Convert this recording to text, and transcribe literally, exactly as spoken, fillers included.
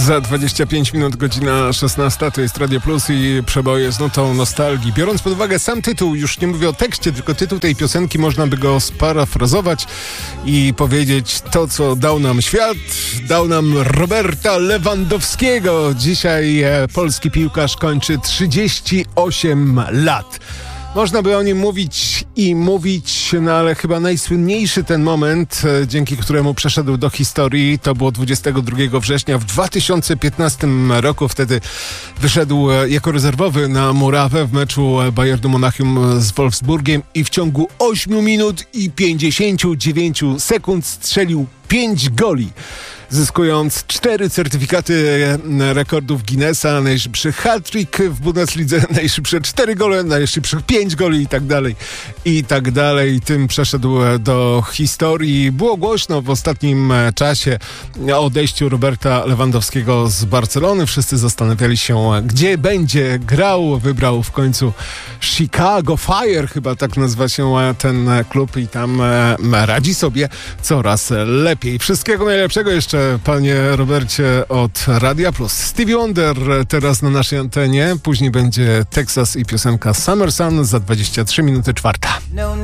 Za dwadzieścia pięć minut, godzina szesnasta, to jest Radio Plus i przeboje z notą nostalgii. Biorąc pod uwagę sam tytuł, już nie mówię o tekście, tylko tytuł tej piosenki, można by go sparafrazować i powiedzieć to, co dał nam świat, dał nam Roberta Lewandowskiego. Dzisiaj e, polski piłkarz kończy trzydzieści osiem lat. Można by o nim mówić i mówić, no ale chyba najsłynniejszy ten moment, e, dzięki któremu przeszedł do historii, to było dwudziestego drugiego września w dwa tysiące piętnastym roku. Wtedy wyszedł e, jako rezerwowy na murawę w meczu Bayernu Monachium z Wolfsburgiem i w ciągu ośmiu minut i pięćdziesięciu dziewięciu sekund strzelił pięć goli, zyskując cztery certyfikaty rekordów Guinnessa, najszybszy hat-trick w Bundeslidze, najszybsze cztery gole, najszybszych pięć goli i tak dalej, i tak dalej. Tym przeszedł do historii. Było głośno w ostatnim czasie o odejściu Roberta Lewandowskiego z Barcelony. Wszyscy zastanawiali się, gdzie będzie grał. Wybrał w końcu Chicago Fire, chyba tak nazywa się ten klub, i tam radzi sobie coraz lepiej. Wszystkiego najlepszego jeszcze, panie Robercie, od Radia Plus. Stevie Wonder teraz na naszej antenie, później będzie Texas i piosenka Summer Sun za dwadzieścia trzy minuty czwarta.